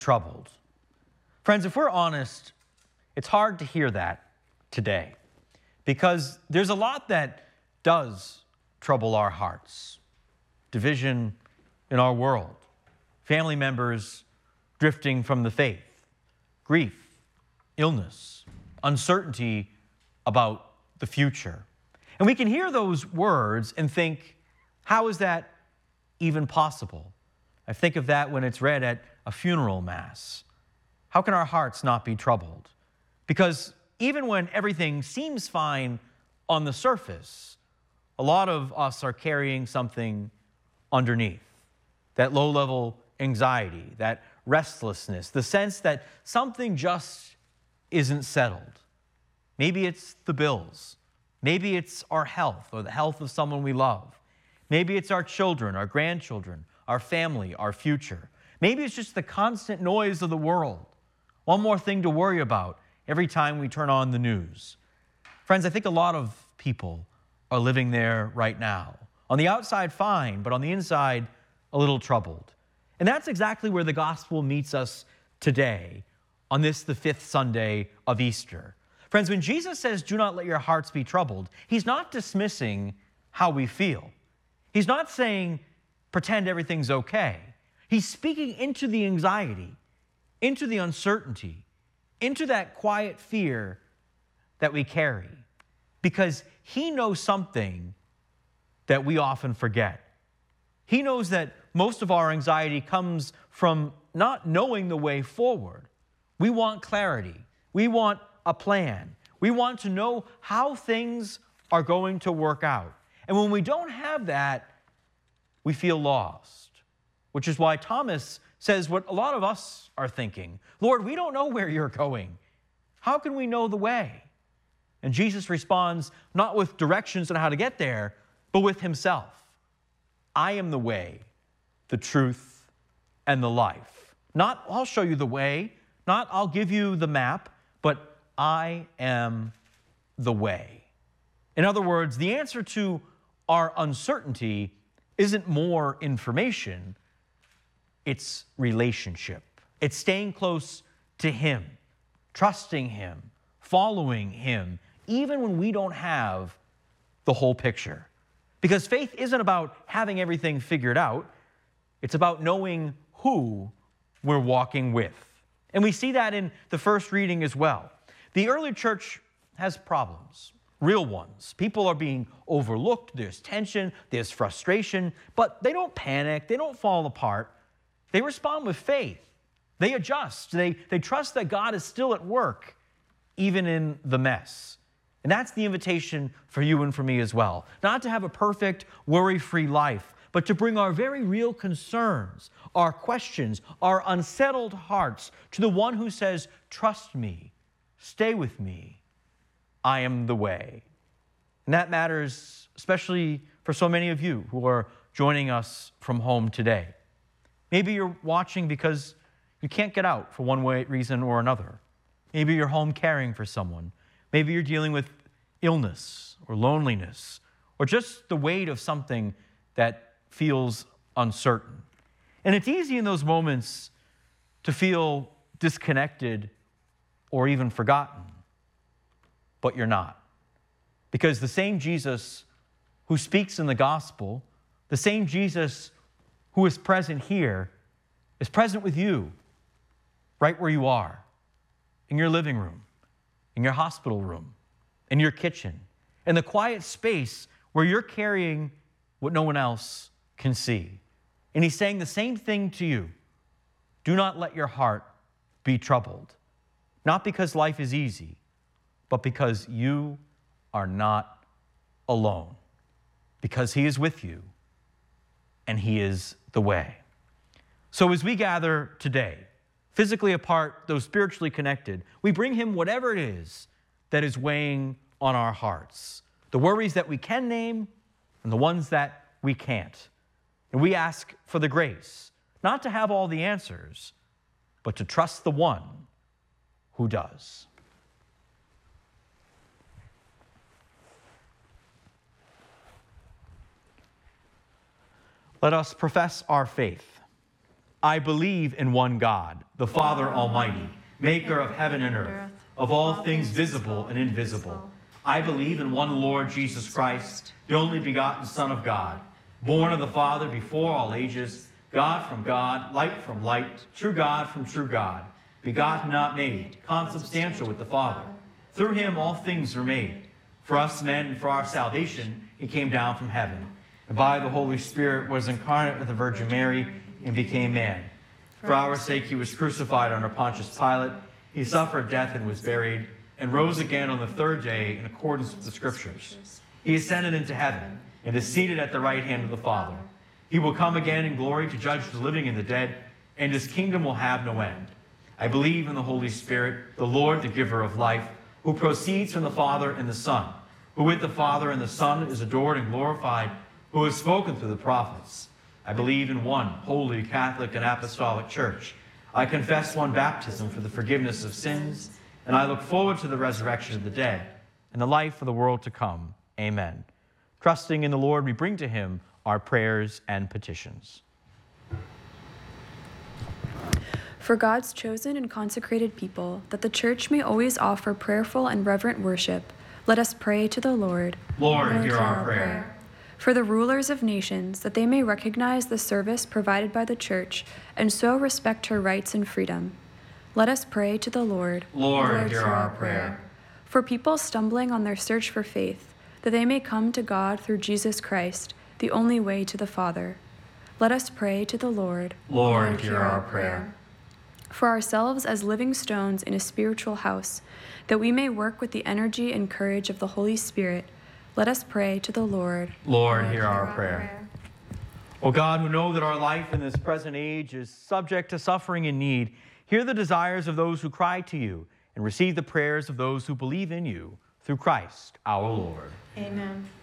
troubled. Friends, if we're honest, it's hard to hear that today because there's a lot that does trouble our hearts. Division in our world, family members drifting from the faith, grief, illness, uncertainty about the future. And we can hear those words and think, how is that even possible? I think of that when it's read at a funeral mass. How can our hearts not be troubled? Because even when everything seems fine on the surface, a lot of us are carrying something underneath. That low-level anxiety, that restlessness, the sense that something just isn't settled. Maybe it's the bills. Maybe it's our health or the health of someone we love. Maybe it's our children, our grandchildren, our family, our future. Maybe it's just the constant noise of the world. One more thing to worry about every time we turn on the news. Friends, I think a lot of people are living there right now. On the outside, fine, but on the inside, a little troubled. And that's exactly where the gospel meets us today on this, the fifth Sunday of Easter. Friends, when Jesus says, do not let your hearts be troubled, he's not dismissing how we feel. He's not saying, pretend everything's okay. He's speaking into the anxiety, into the uncertainty, into that quiet fear that we carry, because he knows something that we often forget. He knows that most of our anxiety comes from not knowing the way forward. We want clarity. We want a plan. We want to know how things are going to work out. And when we don't have that, we feel lost, which is why Thomas says what a lot of us are thinking. Lord, we don't know where you're going. How can we know the way? And Jesus responds not with directions on how to get there, but with himself. I am the way, the truth, and the life. Not I'll show you the way, not I'll give you the map, but I am the way. In other words, the answer to our uncertainty isn't more information, it's relationship. It's staying close to him, trusting him, following him, even when we don't have the whole picture. Because faith isn't about having everything figured out. It's about knowing who we're walking with. And we see that in the first reading as well. The early church has problems, real ones. People are being overlooked. There's tension. There's frustration. But they don't panic. They don't fall apart. They respond with faith. They adjust. They trust that God is still at work, even in the mess. And that's the invitation for you and for me as well. Not to have a perfect, worry-free life, but to bring our very real concerns, our questions, our unsettled hearts to the one who says, trust me, stay with me, I am the way. And that matters especially for so many of you who are joining us from home today. Maybe you're watching because you can't get out for one reason or another. Maybe you're home caring for someone. Maybe you're dealing with illness or loneliness or just the weight of something that feels uncertain. And it's easy in those moments to feel disconnected or even forgotten, but you're not. Because the same Jesus who speaks in the gospel, the same Jesus who is present here, is present with you right where you are, in your living room, in your hospital room, in your kitchen, in the quiet space where you're carrying what no one else can see. And he's saying the same thing to you. Do not let your heart be troubled. Not because life is easy, but because you are not alone. Because he is with you, and he is the way. So as we gather today, physically apart, though spiritually connected, we bring him whatever it is that is weighing on our hearts. The worries that we can name and the ones that we can't. And we ask for the grace, not to have all the answers, but to trust the one who does. Let us profess our faith. I believe in one God, the Father Almighty, maker of heaven and earth, of all things visible and invisible. I believe in one Lord Jesus Christ, the only begotten Son of God, born of the Father before all ages, God from God, light from light, true God from true God, begotten, not made, consubstantial with the Father. Through him all things were made. For us men and for our salvation, he came down from heaven, and by the Holy Spirit was incarnate with the Virgin Mary and became man. For our sake he was crucified under Pontius Pilate. He suffered death and was buried, and rose again on the third day in accordance with the Scriptures. He ascended into heaven and is seated at the right hand of the Father. He will come again in glory to judge the living and the dead, and his kingdom will have no end. I believe in the Holy Spirit, the Lord, the giver of life, who proceeds from the Father and the Son, who with the Father and the Son is adored and glorified, who has spoken through the prophets. I believe in one holy, Catholic, and Apostolic Church. I confess one baptism for the forgiveness of sins, and I look forward to the resurrection of the dead and the life of the world to come. Amen. Trusting in the Lord, we bring to him our prayers and petitions. For God's chosen and consecrated people, that the Church may always offer prayerful and reverent worship, let us pray to the Lord. Lord, hear our prayer. For the rulers of nations, that they may recognize the service provided by the Church and so respect her rights and freedom, let us pray to the Lord. Lord, hear our prayer. For people stumbling on their search for faith, that they may come to God through Jesus Christ, the only way to the Father, let us pray to the Lord. Lord, hear our prayer. For ourselves as living stones in a spiritual house, that we may work with the energy and courage of the Holy Spirit, let us pray to the Lord. Lord, hear our prayer. O God, who know that our life in this present age is subject to suffering and need, hear the desires of those who cry to you, and receive the prayers of those who believe in you, through Christ our Lord. Amen.